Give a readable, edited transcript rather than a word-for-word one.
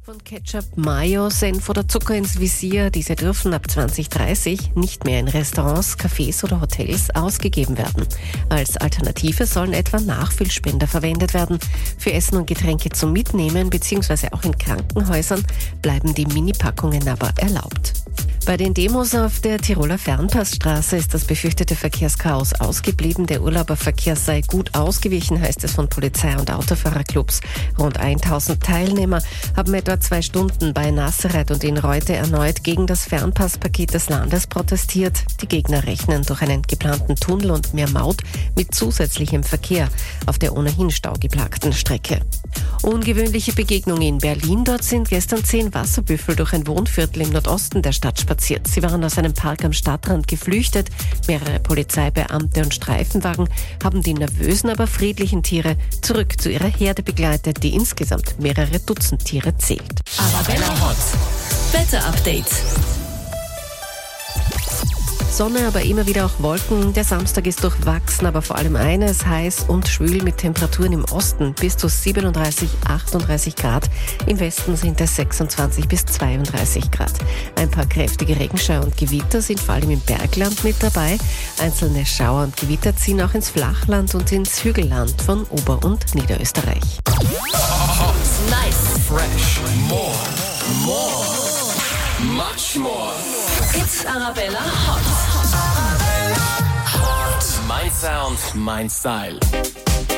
Von Ketchup, Mayo, Senf oder Zucker ins Visier, diese dürfen ab 2030 nicht mehr in Restaurants, Cafés oder Hotels ausgegeben werden. Als Alternative sollen etwa Nachfüllspender verwendet werden. Für Essen und Getränke zum Mitnehmen bzw. auch in Krankenhäusern bleiben die Minipackungen aber erlaubt. Bei den Demos auf der Tiroler Fernpassstraße ist das befürchtete Verkehrschaos ausgeblieben. Der Urlauberverkehr sei gut ausgewichen, heißt es von Polizei- und Autofahrerclubs. Rund 1000 Teilnehmer haben etwa 2 Stunden bei Nassereith und in Reute erneut gegen das Fernpasspaket des Landes protestiert. Die Gegner rechnen durch einen geplanten Tunnel und mehr Maut mit zusätzlichem Verkehr auf der ohnehin staugeplagten Strecke. Ungewöhnliche Begegnung in Berlin. Dort sind gestern 10 Wasserbüffel durch ein Wohnviertel im Nordosten der Stadt spaziert. Sie waren aus einem Park am Stadtrand geflüchtet. Mehrere Polizeibeamte und Streifenwagen haben die nervösen, aber friedlichen Tiere zurück zu ihrer Herde begleitet, die insgesamt mehrere Dutzend Tiere zählt. Arabella Hot. Wetterupdate. Sonne, aber immer wieder auch Wolken. Der Samstag ist durchwachsen, aber vor allem eines, heiß und schwül mit Temperaturen im Osten bis zu 37, 38 Grad. Im Westen sind es 26 bis 32 Grad. Ein paar kräftige Regenschauer und Gewitter sind vor allem im Bergland mit dabei. Einzelne Schauer und Gewitter ziehen auch ins Flachland und ins Hügelland von Ober- und Niederösterreich. Nice. Fresh. More. Much more. It's Arabella Hot. Mein Sound, mein Style.